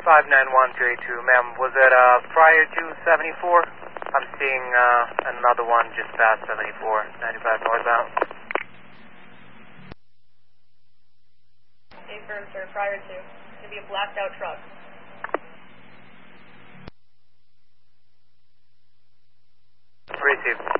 591382. Ma'am, was it prior to 74? I'm seeing another one just past 74, 95 northbound. Affirm, sir, prior to. It's going to be a blacked out truck. Received.